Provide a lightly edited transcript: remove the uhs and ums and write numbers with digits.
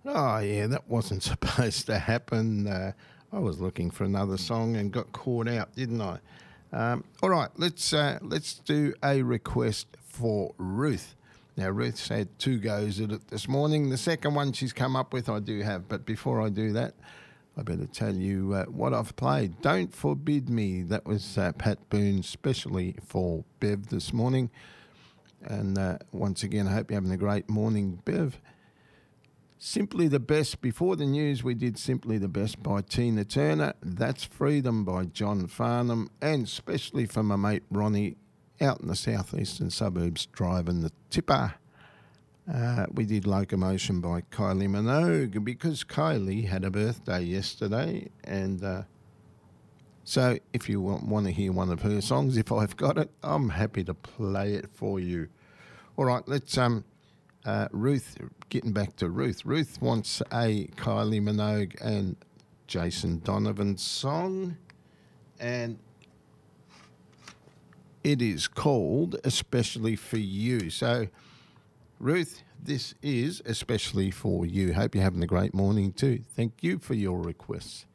Oh, yeah, that wasn't supposed to happen. I was looking for another song and got caught out, didn't I? All right, let's do a request for Ruth. Now, Ruth's had two goes at it this morning. The second one she's come up with, I do have. But before I do that, I better tell you what I've played. Don't Forbid Me. That was Pat Boone, specially for Bev this morning. And once again, I hope you're having a great morning, Bev. Simply the Best. Before the news, we did Simply the Best by Tina Turner. That's Freedom by John Farnham. And especially for my mate Ronnie out in the southeastern suburbs driving the tipper. We did Locomotion by Kylie Minogue because Kylie had a birthday yesterday. And so if you want to hear one of her songs, if I've got it, I'm happy to play it for you. All right, let's... Ruth, getting back to Ruth. Ruth wants a Kylie Minogue and Jason Donovan song, and it is called Especially for You. So, Ruth, this is especially for you. Hope you're having a great morning too. Thank you for your requests.